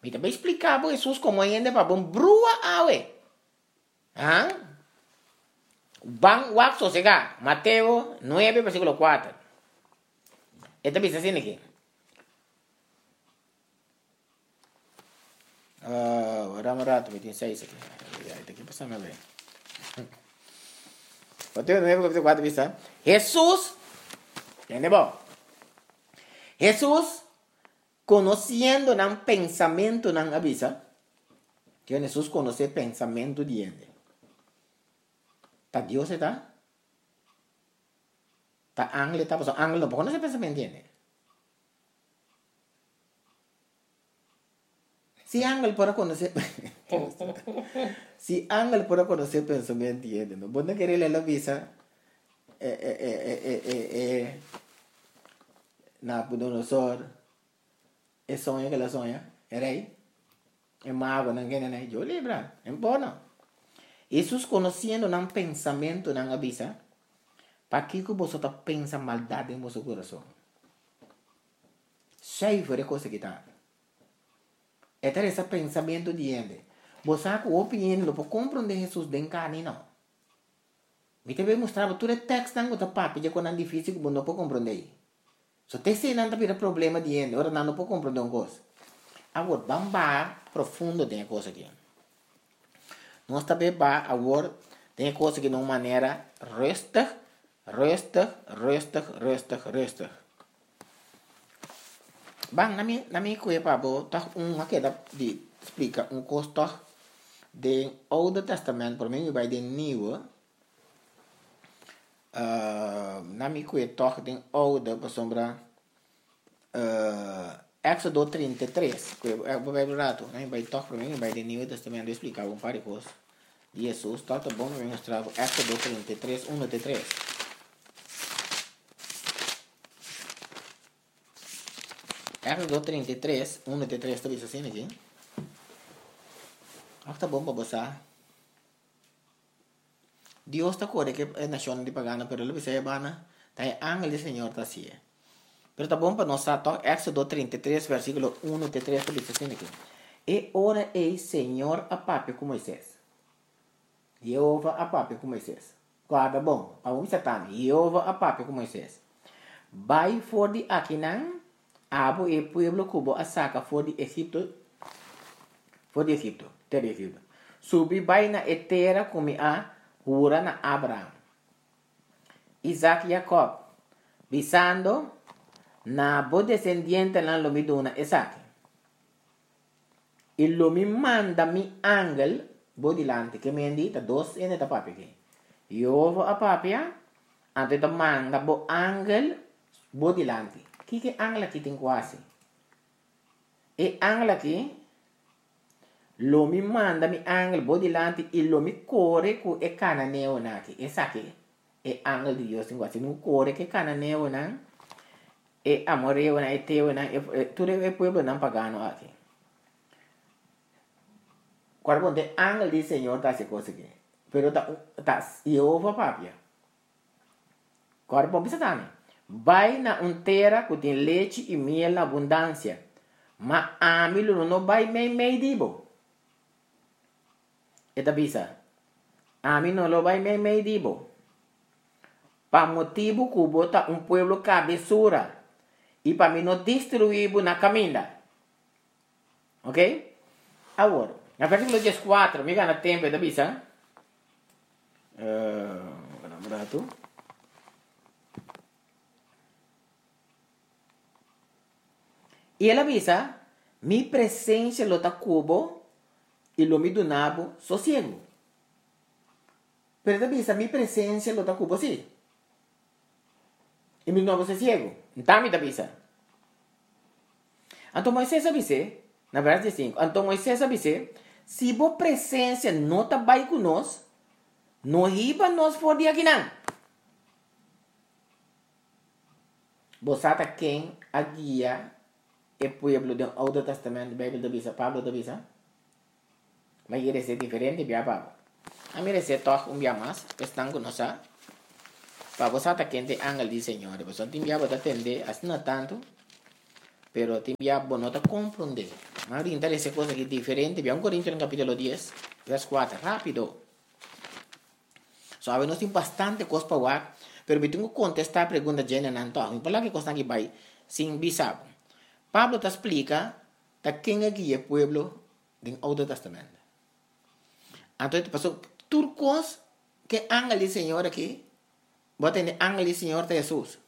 Me também explicar para Jesus como ainda para bom brua awe. Ah? Bang wak sosega. Mateo 9, versículo 4. Esta bisa assim aqui. Vamos rato, 26 aqui. Esta aqui passa a ver. Mateo 9, versículo 4 bisa. Jesus. Entende bom? Jesus conociendo nan pensamento nan avisa, que Jesus conoce pensamento de gente. Ta Dios está? Ta ángel está? Pues ángel no conoce pensamento de gente. Si ángel puede conocer, si ángel puede conocer pensamiento de gente, no puede querer leer la visa, Nabucodonosor. É sonho que ela sonha, era aí. É mago, não quer nem. Eu lembra, é bom. Jesus conhecendo um pensamento, não avisa, para que você está pensando maldade em seu coração. Cheio de coisa que está. É ter esse pensamento de gente. Você com opinião, não pode compreender Jesus de carne, não. Me também mostrava todo o texto não está papo, já quando é difícil que você não pode compreender. So, se não tem problema de gente, ora não pode compreender uma coisa. Agora, vamos profundo de coisa aqui. Nós também agora tem coisa que de uma maneira resta. Bang, na minha coisa, pabo, tá aqui de explica coisa do Oude Testamento, para mim vai de Nieuwe. Na minha coisa, toch de Oude, para sombra Éxodo 33, que é o Bíblia rato, né? Vai toch para mim vai de Nieuwe Testamento explicar um par de coisas de Jesus, tá bom, eu mostrar Éxodo 33, 1-3. Éxodo 33, 1-3, tá vendo assim aqui? Tá bom para você. Deus está corre que é nação de pagana, pero ele vai bana, tá ángel do Senhor tá assim. Pero tá bom para nós tá Éxodo 33, versículo 1-3, tá vendo assim aqui? E ora ei Senhor a papi com Moisés. Jeová a papi com Moisés. Guarda bom, para onde está? Jeová a papi com Moisés. Vai for de Aquinan, abo e pueblo cubo a saca for de Egipto. Terra Egipto. Subi vai na etera como a jura na Abraham. Isaac e Jacob. Visando na bo descendiente na lomiduna Isaac. E lo mi manda mi angel bo dilante que me indita dos ene ta papi que. Jehová a papia ante ta manda bo angel bo dilante. Que angel aqui tem quase. E angel aqui lo mi manda mi angel bo dilante e lo mi corre cu e cananeo naki. Esa que e angel di Dios tem quase no corre que cananeo na e amoreo na e teo na e tudo é pueblo não pagano aqui. Quando tem angel do Senhor tá se coisa aqui. Pero tá Jeová papia. Agora bom pensa também. Vai na terra que tem leite e mel na abundância. Mas a mim não vai meio dibo. Eta bisa. A mim não vai meio dibo. Para motivo que bota pueblo cabeçura. E para mim não destruir na caminha. Ok? Agora, na versículo 14, me gana tempo, eta bisa. Vamos lá, tu. E ela avisa, mi presença lo ta cubo e lo mi donabo sossego. Pero ela avisa, mi presença lo ta cubo sim. E mi donabo sossego. Então me avisa. Então Moisés avisa, na verdade 5, então Moisés avisa, se bo presença não está bem conosco, não riba nós for de aqui não. Você está quem a guia e pueblo do Oude Testamento, Bíblia da Bisa, Pablo da Bisa. Mas ele é diferente, bia Pablo. A mim é toch bia mais, estão com nós. Para você tá quente angel do Senhor, você tem bia para atender, assim não tanto, pero tem bia para não compreender. Mas ahorita esa cosa que es diferente. Vean Corintios en capítulo 10, verso 4. Rápido. So, a ver, no tem bastante coisa para ver. Pero eu tenho que contestar a pergunta de Jenna Nanto. Para lá que coisa que vai sem bisabo. Pablo te explica da quem é que é o pueblo do Alto Testamento. Então, passou turcos que ángel do Senhor aqui. Bota em ángel do Senhor de Jesus.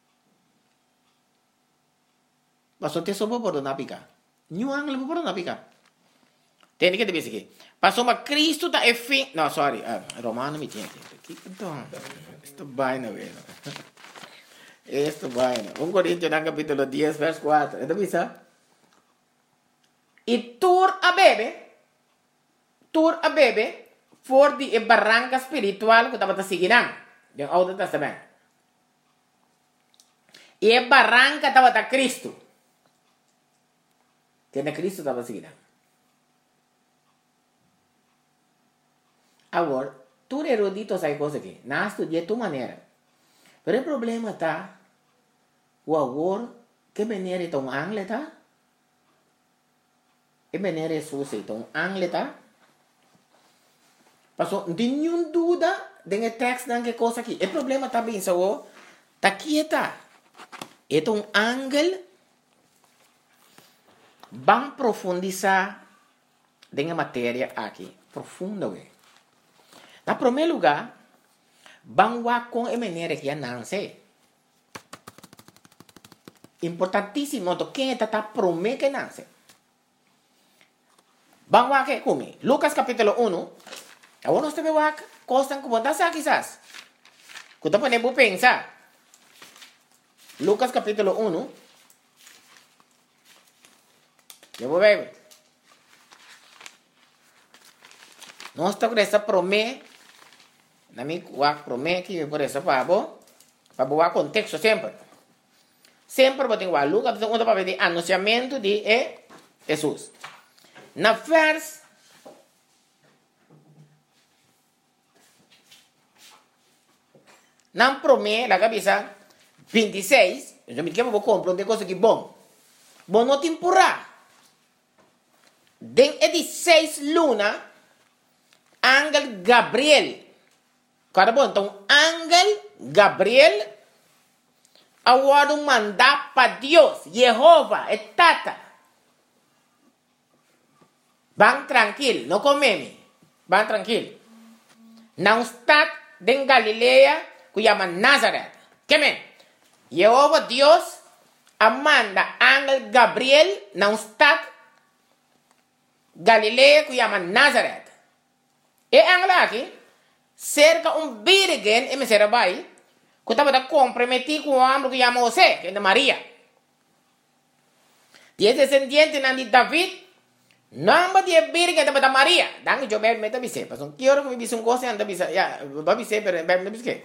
Passou te sopa por não picar. Nenhum ángel por não picar. Tem que te dizer aqui. Passou uma Cristo da fim. Não, sorry. Romano me tinha. Então, isto vai na vez. Isto vai na. 1 Coríntios no capítulo 10, verso 4. Então, bisa? E tur a bebe, for de barranca espiritual que estava seguindo. Do Alto Testamento. E a barranca estava a Cristo. Que na Cristo estava seguindo. Agora, tu erudito sai coisa aqui. Não estudia de tua maneira. Mas o problema está, o agora, que maneira é tão angle, tá? Que maneira é sua, tão angle, tá? Passou, não tem nenhuma dúvida de texto de que coisa aqui. O problema está bem, só, tá aqui, tá? É tão angle, vamos profundizar na matéria aqui. Profunda, ué. Na primeiro lugar, vamos com a maneira que não sei. Importantíssimo, quem está prometendo que não sei. Vamos aqui comigo. Lucas capítulo 1. Agora nós temos aqui, coisas que você sabe quizás. Que você pode pensar. Lucas capítulo 1. Eu vou ver. Nós estamos com essa promessa. Na minha promessa que por essa para boa contexto sempre. Sempre vou ter que Lucas onde para ver anunciamento de Jesus. Na vers na promessa la cabeça 26, eu me quero vou comprar uma coisa que bom. Bom não te empurrar. Den 16 luna Ángel Gabriel. Cada bom, então, Ángel Gabriel agora mandar para Deus, Jeová, é tata. Vão tranquilo, não comeme. Vão tranquilo. Não está em Galileia, que chama Nazaré. Que men? Jeová Deus manda Ángel Gabriel, não está Galileia, que chama Nazaré. E Ángel aqui, cerca virgem e me será vai, que estava comprometido com o homem que chama José, que é Maria. E esse descendente de David, não de virgem estava Maria. Danke, eu bebo meta bise. Pasong quiero que me bise coisa anda bise. Ya, va bise pero bebe bise.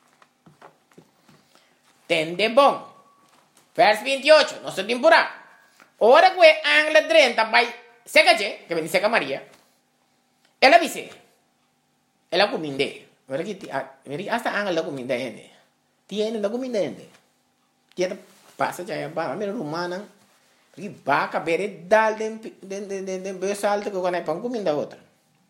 Tende bom. Verso 28, nosso temporada. Ora que o ángel 30 vai seca que me dice Maria. Ela bise. Ela cominde. Ora que hasta ángel la cominde ende. Tiene la cominde ende. Tiene passa já é para mim romana. Porque vaca bere dal de besalto que quando é pão comida outra.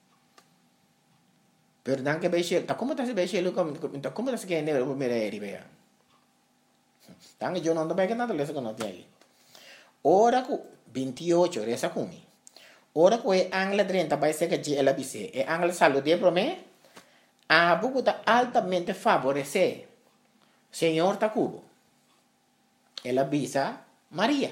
Pero dan que beixe, tá como tá se beixe como tá se que ne o mereri bea. Dan que eu não tô bem que nada lesa que não tem aí. Ora ku 28 resa kumi. Ora ku é angla 30 vai ser que ela bise. É angla salude pro me. A buku tá altamente favorecer. Senhor tá cubo. Ela bisa Maria.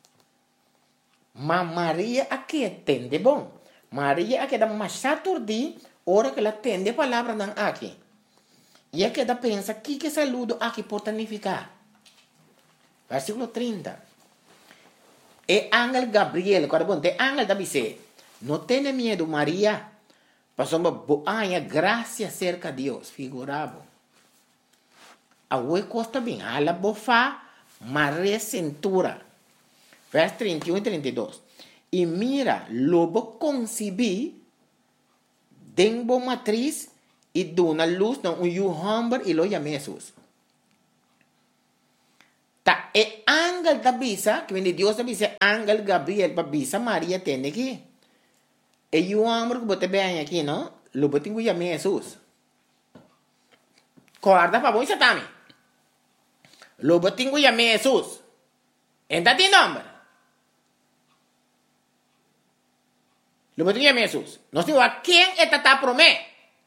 Mas Maria aqui entende bom. Maria aqui dá mais saturdi, hora que ela entende a palavra não aqui. E aqui ela pensa, que saludo aqui pode significar? Versículo 30. E ángel Gabriel, quando bom, te ángel da bise, não tenha medo Maria, passou uma boa graça cerca de Deus, figurado. A oi costa bem, ela bofa, Maria cintura. Verso 31 e 32. E mira, lobo concebi, denbo matriz, e dona luz, não, um homem, e lo chama Jesus. Ta e ángel da bisa, que vende Dios da bisa, ángel Gabriel pa bisa Maria tende aqui. E o homem que bote bem aqui, não? Lo bote em Jesus. Corda pa bom isso também. Lo bote em Jesus. Enta de nome. Lo bote em Jesus. Nós temos a quem é tata promé.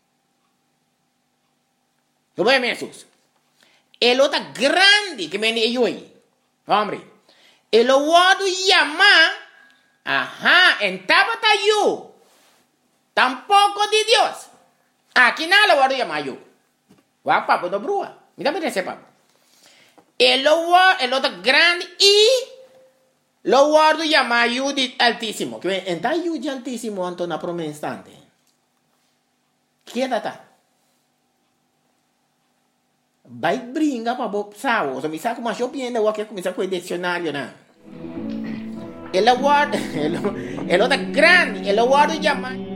Lo bote em Jesus. El outro grande que vende eu aí. Homem. El outro chama. Ajá, en tabata yo. Tampoco de Dios. Aquí nada lo voy a llamar yo. Va papo do brua. Mira ese papo. El otro grande y lo guardo llamar yo de altísimo. Que entra yo de altísimo ante una promesa instante. ¿Qué data? Vai brinca para bob sao. O sea, me saco más yo piende o que comienza con el diccionario na. El otro grande, el guardo llamar